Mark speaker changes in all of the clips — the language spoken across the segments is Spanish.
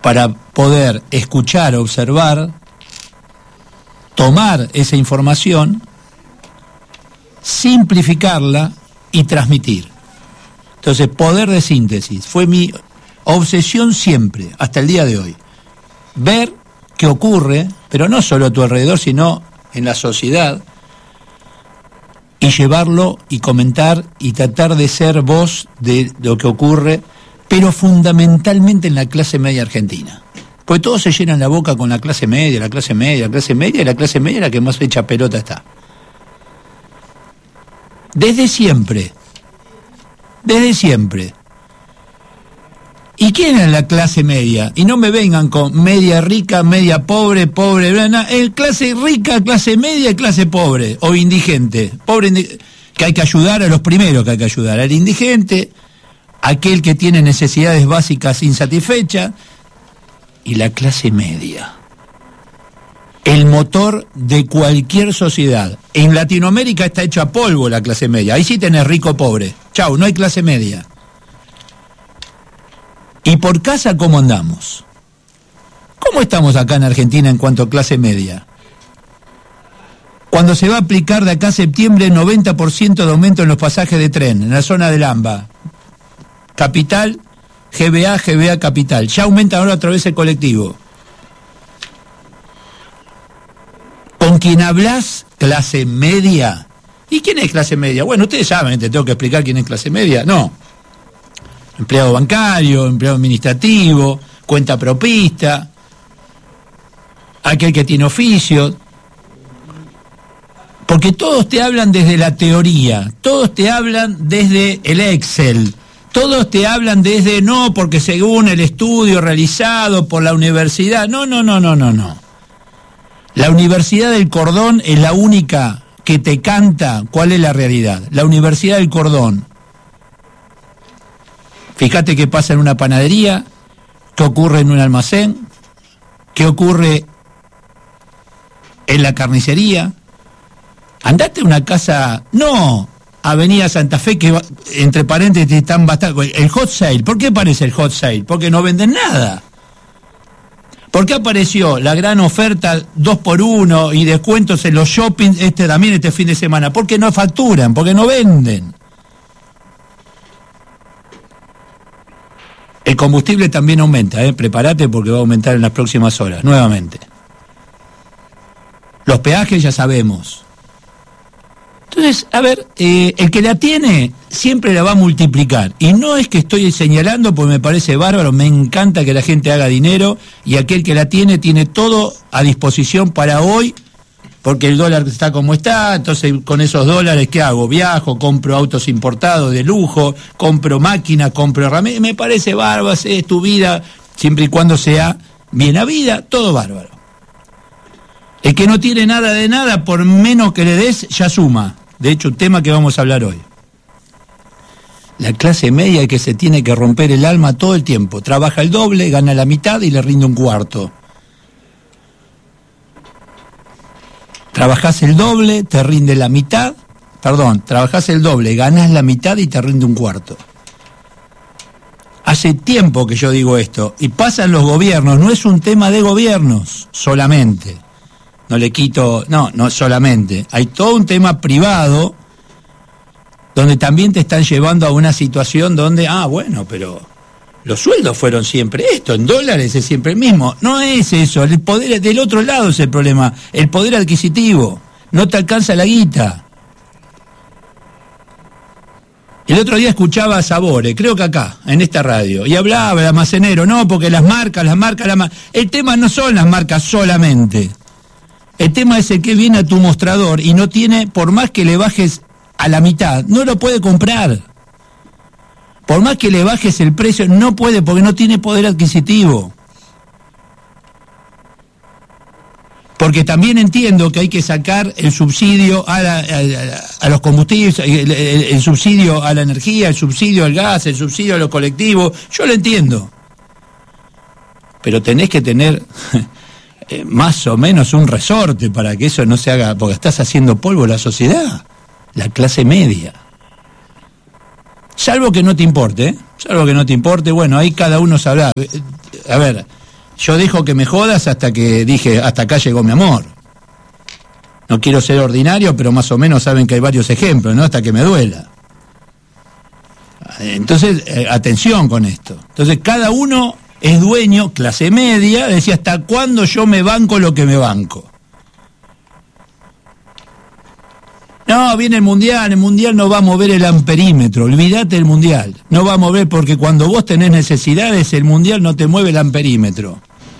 Speaker 1: para poder escuchar, observar, tomar esa información, simplificarla y transmitir. Entonces, poder de síntesis fue mi obsesión siempre, hasta el día de hoy. Ver qué ocurre, pero no solo a tu alrededor, sino en la sociedad, y llevarlo y comentar y tratar de ser voz de lo que ocurre, pero fundamentalmente en la clase media argentina. Porque todos se llenan la boca con la clase media, la clase media, la clase media, y la clase media es la que más hecha pelota está. Desde siempre. ¿Y quién es la clase media? Y no me vengan con media rica, media pobre, pobre, clase rica, clase media, clase pobre o indigente. Que hay que ayudar a los primeros que hay que ayudar, al indigente, aquel que tiene necesidades básicas insatisfechas, y la clase media. El motor de cualquier sociedad. En Latinoamérica está hecho a polvo la clase media. Ahí sí tenés rico o pobre. Chau, no hay clase media. ¿Y por casa cómo andamos? ¿Cómo estamos acá en Argentina en cuanto a clase media? Cuando se va a aplicar de acá a septiembre 90% de aumento en los pasajes de tren, en la zona del AMBA. Capital, GBA, Capital. Ya aumenta ahora otra vez el colectivo. ¿Con quién hablas? ¿Clase media? ¿Y quién es clase media? Bueno, ustedes saben, te tengo que explicar quién es clase media. No. Empleado bancario, empleado administrativo, cuenta propista, aquel que tiene oficio. Porque todos te hablan desde la teoría, todos te hablan desde el Excel, todos te hablan desde no, porque según el estudio realizado por la universidad. No. La Universidad del Cordón es la única que te canta cuál es la realidad. La Universidad del Cordón. Fíjate qué pasa en una panadería, qué ocurre en un almacén, qué ocurre en la carnicería. Andate a una casa, no, Avenida Santa Fe, que entre paréntesis están bastante. El hot sale, ¿por qué aparece el hot sale? Porque no venden nada. ¿Por qué apareció la gran oferta 2x1 y descuentos en los shoppings este fin de semana? Porque no facturan, porque no venden. El combustible también aumenta, prepárate porque va a aumentar en las próximas horas, nuevamente. Los peajes ya sabemos. Entonces, a ver, el que la tiene siempre la va a multiplicar. Y no es que estoy señalando porque me parece bárbaro, me encanta que la gente haga dinero, y aquel que la tiene todo a disposición para hoy, porque el dólar está como está. Entonces con esos dólares, ¿qué hago? Viajo, compro autos importados de lujo, compro máquinas, compro herramientas. Me parece bárbaro, es tu vida, siempre y cuando sea bien habida, todo bárbaro. El que no tiene nada de nada, por menos que le des, ya suma. De hecho, un tema que vamos a hablar hoy. La clase media que se tiene que romper el alma todo el tiempo. Trabaja el doble, gana la mitad y le rinde un cuarto. Trabajás el doble, te rinde la mitad. Trabajás el doble, ganás la mitad y te rinde un cuarto. Hace tiempo que yo digo esto. Y pasan los gobiernos, no es un tema de gobiernos solamente. No le quito, no solamente. Hay todo un tema privado donde también te están llevando a una situación donde, bueno, pero los sueldos fueron siempre esto, en dólares es siempre el mismo. No es eso, el poder del otro lado es el problema, el poder adquisitivo. No te alcanza la guita. El otro día escuchaba a Sabore, creo que acá, en esta radio, y hablaba el almacenero, no, porque las marcas. El tema no son las marcas solamente. El tema es el que viene a tu mostrador y no tiene, por más que le bajes a la mitad, no lo puede comprar. Por más que le bajes el precio, no puede, porque no tiene poder adquisitivo. Porque también entiendo que hay que sacar el subsidio a los combustibles, el subsidio a la energía, el subsidio al gas, el subsidio a los colectivos. Yo lo entiendo. Pero tenés que tener más o menos un resorte para que eso no se haga, porque estás haciendo polvo la sociedad, la clase media. Salvo que no te importe, bueno, ahí cada uno sabrá. A ver, Yo dejo que me jodas hasta que dije, hasta acá llegó mi amor. No quiero ser ordinario, pero más o menos saben que hay varios ejemplos, ¿no? Hasta que me duela. Entonces, atención con esto. Entonces, cada uno es dueño, clase media, decía, ¿hasta cuándo yo me banco lo que me banco? No, viene el mundial no va a mover el amperímetro, olvídate del mundial. No va a mover porque cuando vos tenés necesidades, el mundial no te mueve el amperímetro.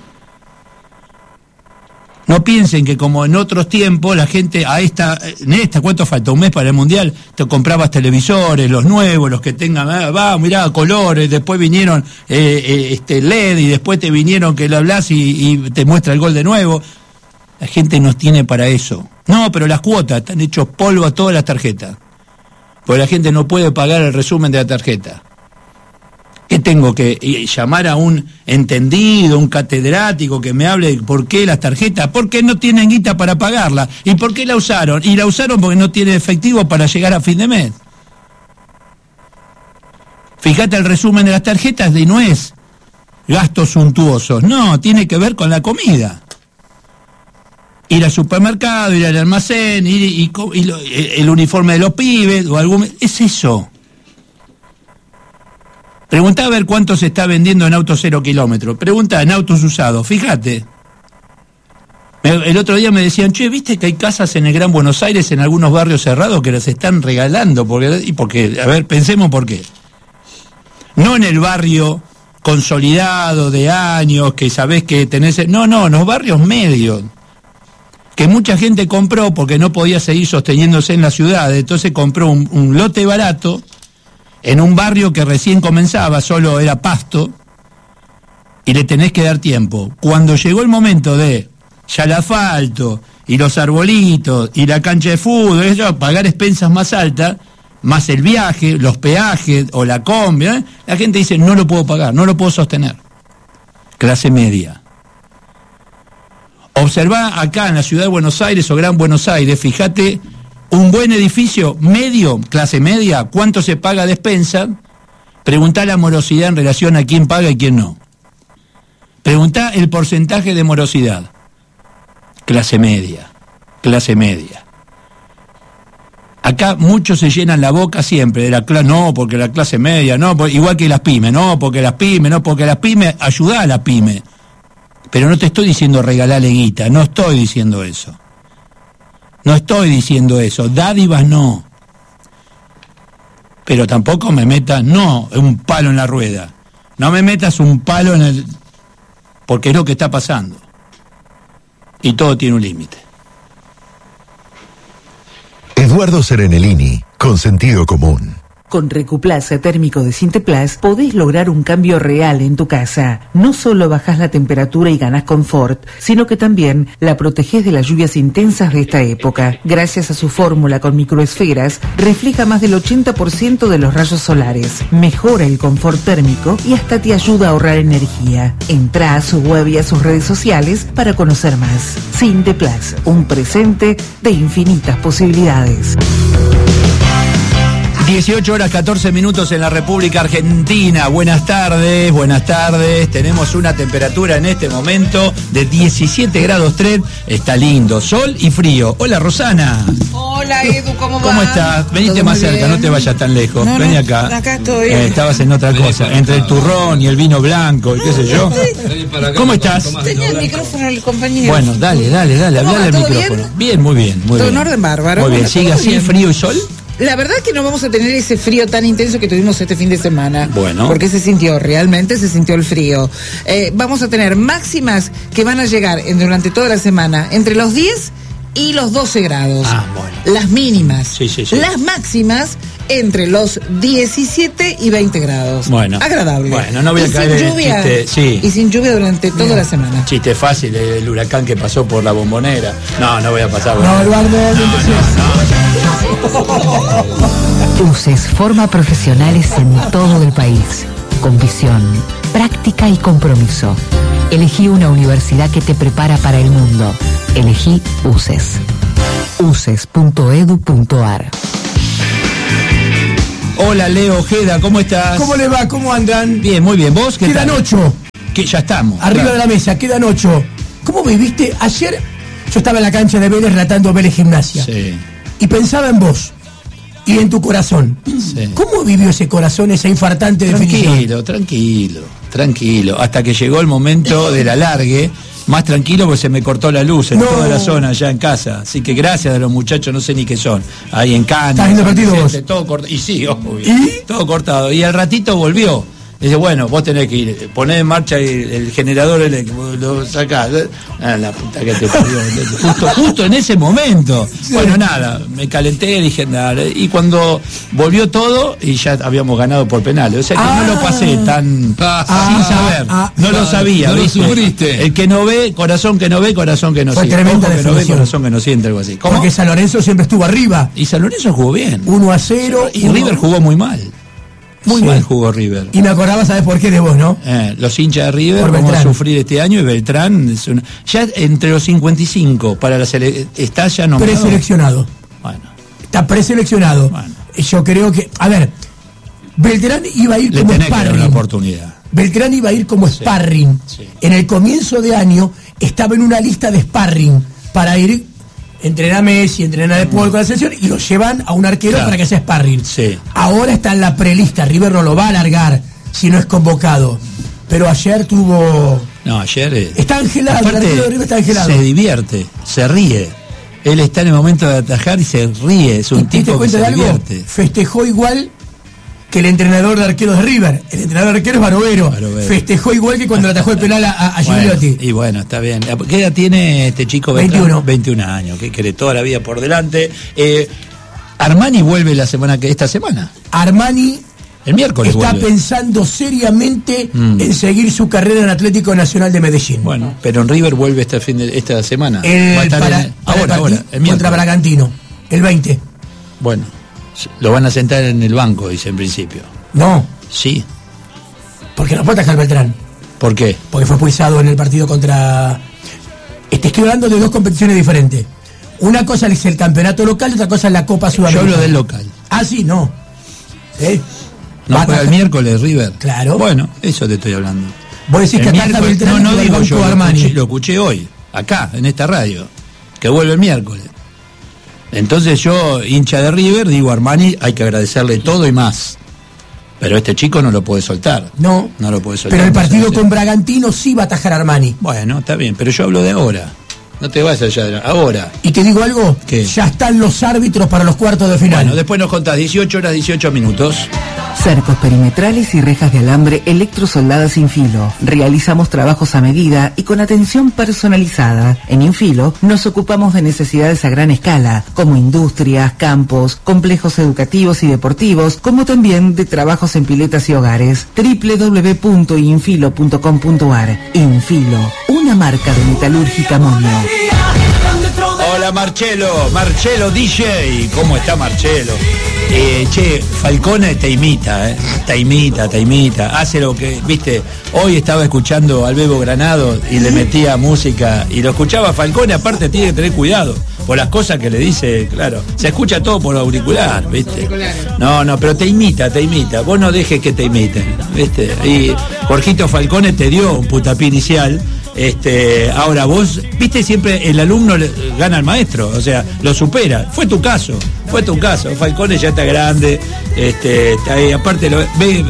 Speaker 1: No piensen que como en otros tiempos la gente ¿cuánto falta? ¿Un mes para el mundial? Te comprabas televisores, los nuevos, los que tengan, mirá, colores, después vinieron LED y después te vinieron que lo hablás y te muestra el gol de nuevo. La gente no tiene para eso. No, pero las cuotas están hechos polvo a todas las tarjetas. Porque la gente no puede pagar el resumen de la tarjeta. ¿Qué tengo que llamar a un entendido, un catedrático que me hable de por qué las tarjetas? Porque no tienen guita para pagarla. ¿Y por qué la usaron? Y la usaron porque no tiene efectivo para llegar a fin de mes. Fíjate el resumen de las tarjetas y no es gastos suntuosos. No, tiene que ver con la comida. Ir al supermercado, ir al almacén, el uniforme de los pibes, es eso. Preguntá a ver cuánto se está vendiendo en autos 0 kilómetros. Preguntá en autos usados, fíjate. El otro día me decían, che, ¿viste que hay casas en el Gran Buenos Aires, en algunos barrios cerrados, que las están regalando? Porque, a ver, pensemos por qué. No en el barrio consolidado de años, que sabés que tenés... No, en los barrios medios. Que mucha gente compró porque no podía seguir sosteniéndose en la ciudad. Entonces compró un lote barato en un barrio que recién comenzaba, solo era pasto, y le tenés que dar tiempo. Cuando llegó el momento de ya el asfalto, y los arbolitos, y la cancha de fútbol, pagar expensas más altas, más el viaje, los peajes, o la combi, la gente dice, no lo puedo pagar, no lo puedo sostener. Clase media. Observá acá en la ciudad de Buenos Aires o Gran Buenos Aires, fíjate, un buen edificio medio, clase media, ¿cuánto se paga de despensa? Preguntá la morosidad en relación a quién paga y quién no. Preguntá el porcentaje de morosidad. Clase media. Acá muchos se llenan la boca siempre de la clase, no, porque la clase media, no, igual que las pymes, porque las pymes, ayudá a la pyme. Pero no te estoy diciendo regalarle guita, no estoy diciendo eso. Dádivas no. Pero tampoco me metas, un palo en la rueda. No me metas un palo en el... Porque es lo que está pasando. Y todo tiene un límite.
Speaker 2: Eduardo Serenellini, con sentido común.
Speaker 3: Con Recuplace térmico de Sinteplas podés lograr un cambio real en tu casa. No solo bajás la temperatura y ganás confort, sino que también la protegés de las lluvias intensas de esta época. Gracias a su fórmula con microesferas, refleja más del 80% de los rayos solares, mejora el confort térmico y hasta te ayuda a ahorrar energía. Entrá a su web y a sus redes sociales para conocer más. Sinteplas, un presente de infinitas posibilidades.
Speaker 1: 18:14 en la República Argentina. Buenas tardes. Tenemos una temperatura en este momento de 17 grados 3. Está lindo, sol y frío. Hola, Rosana.
Speaker 4: Hola, Edu, ¿cómo va?
Speaker 1: ¿Cómo estás? Venite más cerca, no te vayas tan lejos. Vení acá.
Speaker 4: Acá estoy.
Speaker 1: Estabas en otra cosa, entre el turrón y el vino blanco y qué sé yo. ¿Cómo estás?
Speaker 4: Tenía el micrófono el compañero.
Speaker 1: Bueno, dale, hablale al micrófono. Bien, muy bien.
Speaker 4: Todo en orden, bárbaro.
Speaker 1: Muy bien, ¿sigue así, frío y sol?
Speaker 4: La verdad es que no vamos a tener ese frío tan intenso que tuvimos este fin de semana.
Speaker 1: Bueno.
Speaker 4: Porque realmente se sintió el frío. Vamos a tener máximas que van a llegar durante toda la semana entre los 10 y los 12 grados.
Speaker 1: Bueno.
Speaker 4: Las mínimas.
Speaker 1: Sí.
Speaker 4: Las máximas entre los 17 y 20 grados.
Speaker 1: Bueno.
Speaker 4: Agradable.
Speaker 1: Bueno, no voy a caer en el chiste. Sí.
Speaker 4: Y sin lluvia durante toda la semana.
Speaker 1: Chiste fácil, el huracán que pasó por la Bombonera. No voy a pasar.
Speaker 4: No, Eduardo.
Speaker 3: UCES forma profesionales en todo el país, con visión, práctica y compromiso. Elegí una universidad que te prepara para el mundo. Elegí UCES. uces.edu.ar.
Speaker 1: Hola, Leo Ojeda, ¿cómo estás?
Speaker 5: ¿Cómo le va? ¿Cómo andan?
Speaker 1: Bien, muy bien. ¿Vos qué
Speaker 5: Quedan
Speaker 1: tal?
Speaker 5: 8.
Speaker 1: que ya estamos.
Speaker 5: Arriba
Speaker 1: claro.
Speaker 5: de la mesa, quedan 8. ¿Cómo viviste? Ayer yo estaba en la cancha de Vélez relatando Vélez Gimnasia.
Speaker 1: Sí.
Speaker 5: Y pensaba en vos y en tu corazón.
Speaker 1: Sí.
Speaker 5: ¿Cómo vivió ese corazón, esa infartante definición?
Speaker 1: Tranquilo. Hasta que llegó el momento del alargue. Más tranquilo porque se me cortó la luz en toda la zona allá en casa. Así que gracias a los muchachos, no sé ni qué son. Ahí en Cañas.
Speaker 5: ¿Estás viendo el partido vos?
Speaker 1: Todo cortado. Y sí, obvio.
Speaker 5: ¿Y?
Speaker 1: Todo cortado. Y al ratito volvió. Dice, bueno, vos tenés que ir, poner en marcha el generador, lo sacás. La puta que te parió. Justo en ese momento. Sí. Bueno, nada, me calenté, dije, nada. Y cuando volvió todo, y ya habíamos ganado por penales. O sea que no lo pasé tan sin saber. No lo sabía.
Speaker 6: No
Speaker 1: ¿viste?
Speaker 6: lo sufriste.
Speaker 1: El que no ve, corazón que no ve, corazón que no
Speaker 5: Fue
Speaker 1: siente.
Speaker 5: Tremenda
Speaker 1: Ojo que no ve,
Speaker 5: definición.
Speaker 1: corazón que no siente, algo así. ¿Cómo?
Speaker 5: Porque San Lorenzo siempre estuvo arriba.
Speaker 1: Y San Lorenzo jugó bien.
Speaker 5: 1-0.
Speaker 1: Y River jugó muy mal. Muy mal jugó River.
Speaker 5: Y me acordaba, ¿sabes por qué de vos, no?
Speaker 1: Los hinchas de River
Speaker 5: Por
Speaker 1: vamos a
Speaker 5: Beltrán.
Speaker 1: sufrir este año y Beltrán ya entre los 55 para la está ya nombrado.
Speaker 5: Preseleccionado.
Speaker 1: Bueno.
Speaker 5: Está preseleccionado.
Speaker 1: Bueno.
Speaker 5: Yo creo que, a ver, Beltrán iba a ir
Speaker 1: Le
Speaker 5: como
Speaker 1: tenés que dar una
Speaker 5: sparring.
Speaker 1: oportunidad.
Speaker 5: Beltrán iba a ir como sparring.
Speaker 1: Sí.
Speaker 5: En el comienzo de año estaba en una lista de sparring para ir, entrenar a Messi, entrenar a De Paul con la selección y lo llevan a un arquero para que sea sparring.
Speaker 1: Sí.
Speaker 5: Ahora está en la prelista. River no lo va a alargar si no es convocado. Pero ayer tuvo...
Speaker 1: No, ayer...
Speaker 5: Está angelado, el
Speaker 1: aparte,
Speaker 5: arquero de River está angelado.
Speaker 1: Se divierte, se ríe. Él está en el momento de atajar y se ríe. Es un
Speaker 5: ¿Y te
Speaker 1: tipo que
Speaker 5: cuenta
Speaker 1: se
Speaker 5: de algo?
Speaker 1: divierte.
Speaker 5: Festejó igual que el entrenador de arqueros de River. El entrenador de arqueros es Barovero. Festejó igual que cuando le atajó el penal a Gigliotti.
Speaker 1: Y bueno, está bien. ¿Qué edad tiene este chico?
Speaker 5: 21.
Speaker 1: 21 años, que quiere toda la vida por delante. Armani vuelve esta semana.
Speaker 5: Armani
Speaker 1: el miércoles
Speaker 5: está
Speaker 1: vuelve.
Speaker 5: pensando seriamente en seguir su carrera en Atlético Nacional de Medellín.
Speaker 1: Bueno, pero en River vuelve esta semana.
Speaker 5: El
Speaker 1: Ahora, el
Speaker 5: contra Bragantino, el 20.
Speaker 1: Bueno, lo van a sentar en el banco, dice en principio.
Speaker 5: No.
Speaker 1: Sí.
Speaker 5: Porque no puede atajar Beltrán.
Speaker 1: ¿Por qué?
Speaker 5: Porque fue expulsado en el partido contra... Estoy hablando de dos competiciones diferentes. Una cosa es el campeonato local y otra cosa es la Copa Sudamericana.
Speaker 1: Yo hablo del local.
Speaker 5: Ah, sí, no. ¿Sí?
Speaker 1: ¿No juega el miércoles River?
Speaker 5: Claro.
Speaker 1: Bueno, eso te estoy hablando.
Speaker 5: Vos decís
Speaker 1: el
Speaker 5: que ataja Beltrán
Speaker 1: no
Speaker 5: y
Speaker 1: digo
Speaker 5: el
Speaker 1: yo,
Speaker 5: banco Armani.
Speaker 1: lo escuché hoy, acá, en esta radio, que vuelve el miércoles. Entonces yo, hincha de River, digo, Armani hay que agradecerle todo y más. Pero este chico no lo puede soltar.
Speaker 5: No
Speaker 1: lo puede soltar.
Speaker 5: Pero el partido con Bragantino sí va a atajar Armani.
Speaker 1: Bueno, está bien, pero yo hablo de ahora. No te vas allá de ahora.
Speaker 5: ¿Y te digo algo?
Speaker 1: ¿Qué?
Speaker 5: Ya están los árbitros para los cuartos de final.
Speaker 1: Bueno, después nos contás, 18 horas, 18 minutos.
Speaker 3: Cercos perimetrales y rejas de alambre electrosoldadas Infilo. Realizamos trabajos a medida y con atención personalizada. En Infilo nos ocupamos de necesidades a gran escala, como industrias, campos, complejos educativos y deportivos, como también de trabajos en piletas y hogares. www.infilo.com.ar. Infilo, una marca de metalúrgica Monio.
Speaker 1: Hola Marcelo DJ, ¿cómo está Marcelo? Che, Falcone te imita, te imita, hace lo que, viste, hoy estaba escuchando al Bebo Granado y le metía música y lo escuchaba Falcone, aparte tiene que tener cuidado por las cosas que le dice, claro, se escucha todo por auricular, viste. No, pero te imita, vos no dejes que te imiten, viste. Y Jorgito Falcone te dio un putapié inicial. Ahora vos, viste, siempre el alumno gana al maestro, o sea, lo supera. Fue tu caso. Falcone ya está grande, está ahí, aparte lo ve.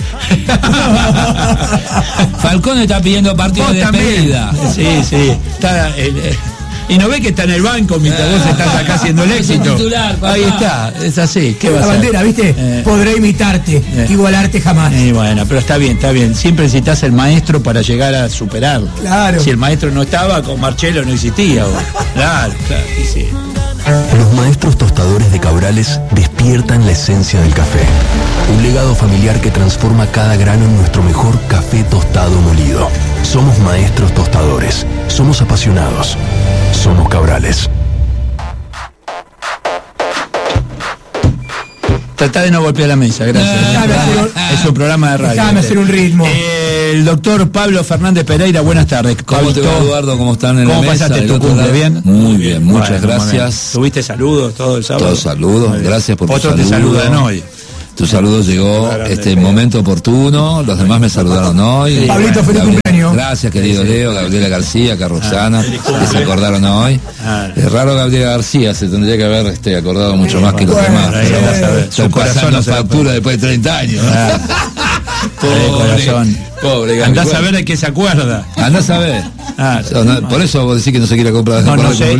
Speaker 6: Falcone está pidiendo partido de despedida.
Speaker 1: Sí, está y no ve que está en el banco mientras vos estás acá haciendo el éxito.
Speaker 6: Titular,
Speaker 1: ahí está, es así. ¿Qué va a
Speaker 5: la
Speaker 1: hacer?
Speaker 5: bandera, ¿viste? Podré imitarte, igualarte jamás.
Speaker 1: Bueno, pero está bien. Siempre necesitas el maestro para llegar a superarlo.
Speaker 5: Claro.
Speaker 1: Si el maestro no estaba, con Marcelo no existía. Claro, y sí.
Speaker 7: Los maestros tostadores de Cabrales despiertan la esencia del café. Un legado familiar que transforma cada grano en nuestro mejor café tostado molido. Somos maestros tostadores. Somos apasionados. Somos Cabrales.
Speaker 1: Tratá de no golpear la mesa, gracias. Es un programa de radio.
Speaker 5: Déjame hacer un ritmo.
Speaker 1: El doctor Pablo Fernández Pereira, buenas tardes.
Speaker 6: ¿Cómo te va, Eduardo? ¿Cómo están en la mesa?
Speaker 1: ¿Cómo pasaste tu cumple? ¿Bien?
Speaker 6: Muy bien, muchas gracias.
Speaker 1: ¿Tuviste saludos todo el sábado?
Speaker 6: Todos saludos, gracias por tu
Speaker 1: Otros
Speaker 6: saludo.
Speaker 1: te saludan hoy. Tu saludo llegó momento oportuno, los demás me saludaron hoy.
Speaker 5: Pablito, feliz cumpleaños.
Speaker 1: Gracias, querido Leo, Gabriela García, acá Roxana, que se acordaron hoy. Es raro Gabriela García, se tendría que haber acordado mucho más que los demás. Su corazón nos factura después de 30 años. Pobre.
Speaker 6: Andás a ver de qué se acuerda.
Speaker 1: Andás a ver. Por eso vos decís que no se quiere comprar
Speaker 6: no sé.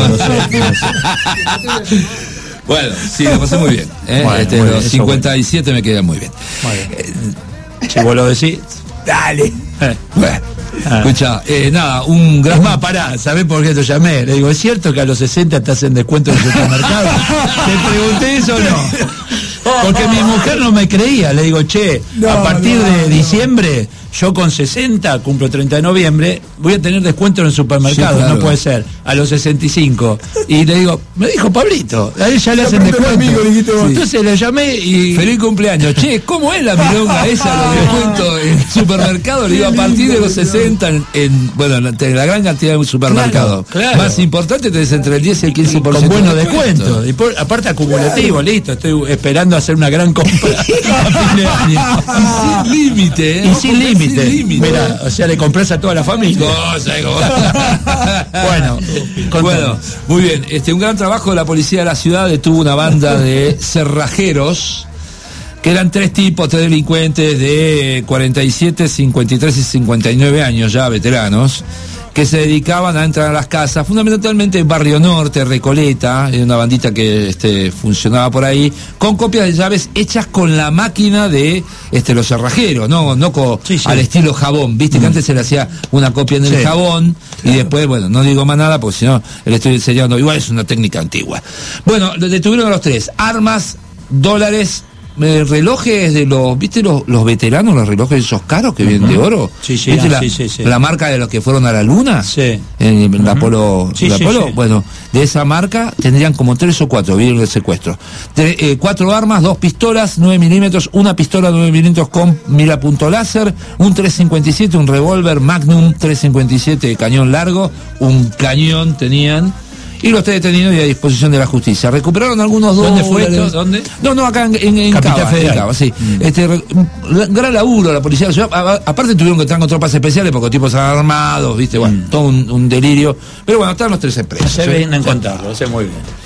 Speaker 1: Bueno, sí, lo pasé muy bien. Los 57 me quedan muy bien.
Speaker 6: Si vos lo decís,
Speaker 5: dale.
Speaker 1: Bueno. Escucha, nada, un gran...
Speaker 6: pará, ¿sabés por qué te llamé? Le digo, ¿es cierto que a los 60 te hacen descuento en el supermercado? Te pregunté eso o no. Porque mi mujer no me creía. Le digo, a partir de diciembre, yo con 60, cumplo 30 de noviembre, voy a tener descuento en el supermercado. Sí, claro. No puede ser, a los 65. Y le digo, me dijo Pablito, a él ya le hacen descuento. Entonces le llamé y...
Speaker 1: Feliz cumpleaños. ¿Cómo es la milonga esa, los descuentos en el supermercado? Le digo, a partir de los 60, en la gran cantidad de supermercados.
Speaker 6: Claro.
Speaker 1: Más importante, tenés entre el 10 y el 15%.
Speaker 6: Con buenos descuentos. Y aparte acumulativo, listo. Estoy esperando hacer una gran compra a fin de año.
Speaker 1: Sin límite.
Speaker 6: Y sin límite. Mira, o sea, le compras a toda la familia.
Speaker 1: Bueno, muy bien. Un gran trabajo de la policía de la ciudad. Detuvo una banda de cerrajeros, que eran 3 tipos, 3 delincuentes de 47, 53 y 59 años, ya veteranos, que se dedicaban a entrar a las casas, fundamentalmente en Barrio Norte, Recoleta, una bandita que funcionaba por ahí, con copias de llaves hechas con la máquina de los cerrajeros, no al estilo jabón, viste que antes se le hacía una copia en el jabón, y después, no digo más nada, porque si no, le estoy enseñando, igual es una técnica antigua. Bueno, detuvieron a los 3, armas, dólares, relojes de los, ¿viste los veteranos, los relojes esos caros que vienen de oro?
Speaker 6: Sí.
Speaker 1: La marca de los que fueron a la luna, en la Apolo, bueno, de esa marca tendrían como 3 o 4, vieron el secuestro. 4 armas, 2 pistolas 9 milímetros, una pistola 9 milímetros con mira punto láser, un 357, un revólver Magnum 357 de cañón largo, un cañón tenían. Y los 3 detenidos y a disposición de la justicia. Recuperaron algunos
Speaker 6: ¿Dónde
Speaker 1: dólares.
Speaker 6: fue esto? ¿Dónde?
Speaker 1: No, acá en
Speaker 6: Capital Federal.
Speaker 1: Cava, sí. Gran laburo la policía de la ciudad. Aparte tuvieron que entrar con tropas especiales porque tipos armados, viste, todo un delirio. Pero están los 3 presos.
Speaker 6: Se ven en contarlo, muy bien.